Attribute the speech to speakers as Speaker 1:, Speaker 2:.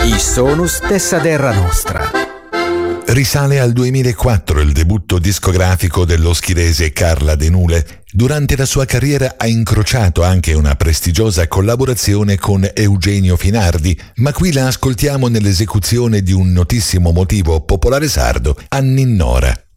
Speaker 1: I sonus dessa terra nostra.
Speaker 2: Risale al 2004 il debutto discografico dello schirese Carla De Nule. Durante la sua carriera ha incrociato anche una prestigiosa collaborazione con Eugenio Finardi, ma qui la ascoltiamo nell'esecuzione di un notissimo motivo popolare sardo, Anninnora.